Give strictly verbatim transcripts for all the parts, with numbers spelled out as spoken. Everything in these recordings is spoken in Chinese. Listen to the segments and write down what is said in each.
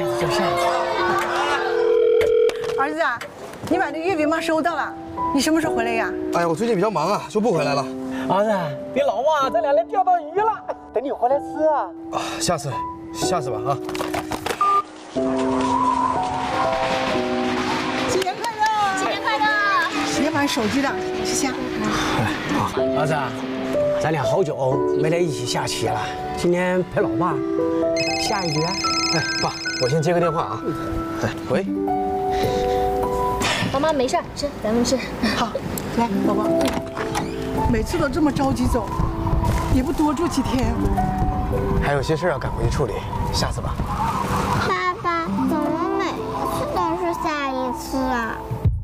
子就扇子。 儿子啊，你把这月饼嘛收到了，你什么时候回来呀？ 哎呀，我最近比较忙啊，就不回来了。 儿子，别老忘，咱俩来钓到鱼了，等你回来吃啊。 啊，下次，下次吧啊。 新年快乐！ 新年快乐！ 谁玩手机的？吃香。 好，儿子，咱俩好久没来一起下棋了，今天陪老爸下一局。 哎，爸，我先接个电话啊。哎，喂。 妈妈没事，吃，咱们吃。 好，来，宝宝。每次都这么着急走，也不多住几天。 还有些事要赶回去处理，下次吧。 爸爸，怎么每次都是下一次啊？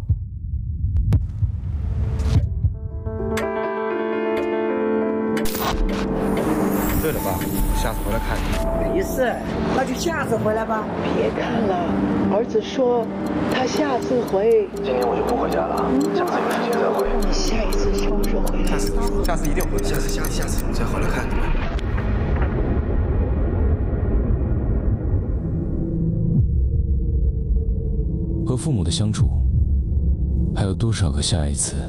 对了，爸，下次回来看你。 没事，那就下次回来吧。 别看了，儿子说他下次回。 今天我就不回家了，下次有时间再回。 你下一次什么时候回来？ 下次，下次一定回，下次，下次，下次再回来看你们。 和父母的相处，还有多少个下一次？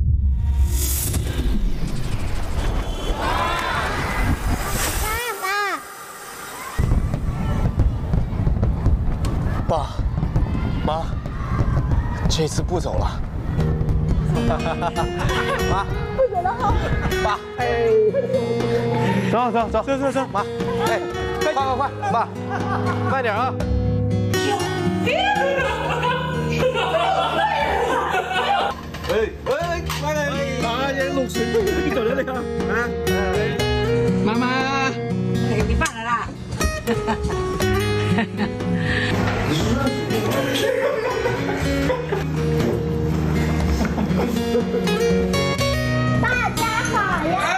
爸，妈，这次不走了。妈， 不走了哈。 爸，哎，走走走走走走，妈，哎，快快快，爸，慢点啊。哎哎，快点！啊，人弄水，你走了那个啊？ 妈妈， 哎，你爸来啦！ 大家好呀！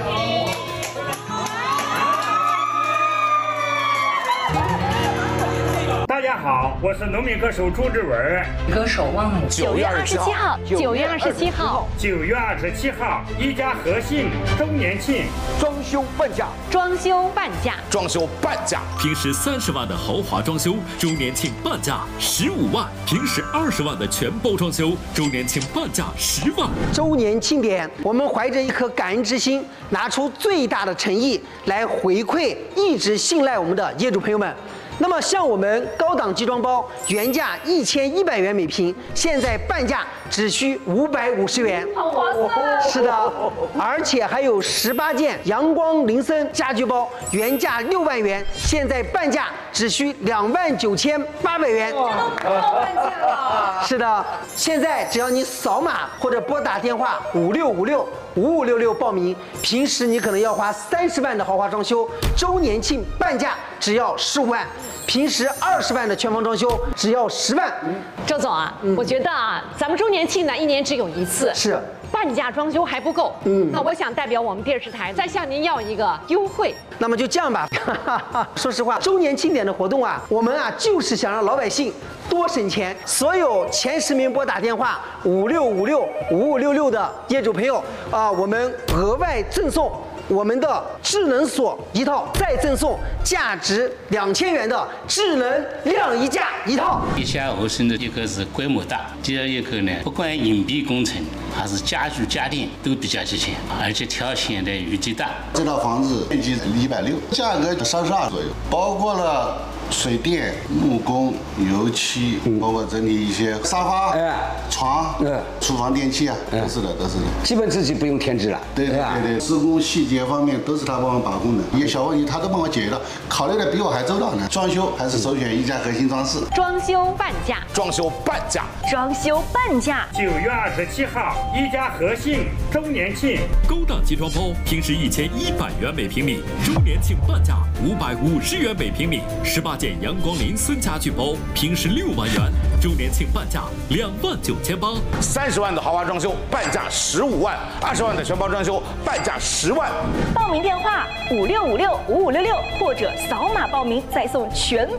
大家好，我是农民歌手朱志文。 歌手旺姆。 九月二十七号，九月二十七号， 九月二十七号，一家和信周年庆， 装修半价， 装修半价， 装修半价，平时三十万的豪华装修，周年庆半价十五万；平时二十万的全包装修，周年庆半价十万。 周年庆典，我们怀着一颗感恩之心，拿出最大的诚意来回馈一直信赖我们的业主朋友们。那么，像我们高档集装包，原价一千一百元每平，现在半价只需五百五十元。 好划算！ 是的，而且还有十八件阳光林森家居包，原价六万元，现在半价只需两万九千八百元。 半价了。 是的，现在只要你扫码或者拨打电话五六五六五五六六报名，平时你可能要花三十万的豪华装修，周年庆半价只要十五万。平时二十万的全房装修只要十万。 周总啊，嗯、我觉得啊，咱们周年庆呢一年只有一次， 是半价装修还不够。嗯，那我想代表我们电视台再向您要一个优惠。 那么就这样吧，说实话，周年庆典的活动啊，我们啊就是想让老百姓多省钱。所有前十名拨打电话五六五六五五六六的业主朋友啊，我们额外赠送我们的智能锁一套，再赠送价值两千元的智能晾衣架一套。 地下合成的一个是规模大，第二一个呢，不管隐蔽工程还是家具家电都比较齐全，而且挑选的余地大。 这套房子面积一百六，价格三十二左右，包括了水电、木工、油漆，包括整理一些沙发、哎、床、嗯、厨房电器啊，都是的，都是的。 基本自己不用添置了。 对对对对，施工细节方面都是他帮我把控的，一些小问题他都帮我解决了，考虑的比我还周到呢。装修还是首选一家核心装饰。 装修半价， 装修半价， 装修半价。 九月二十七号，一家和信周年庆， 高档集装包平时一千一百元每平米，周年庆半价五百五十元每平米，十八件阳光林森家具包平时六万元，周年庆半价两万九千八。 三十万的豪华装修半价十五万，二十万的全包装修半价十万。 报名电话五六五六五五六六，或者扫码报名再送全